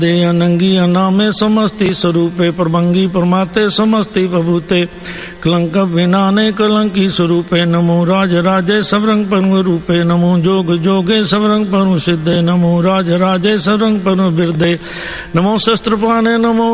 दे अनंगी अनामे समस्ति स्वरूपे प्रभंगी परमाते समस्ति बभूते कलंक विनाने कलंकी स्वरूपे नमो राज राजे सबरंग परम रूपे नमो जोग जोगे सबरंग परम सिद्धे नमो राज राजे सबरंग परम बिरदे नमो शस्त्र पाने नमो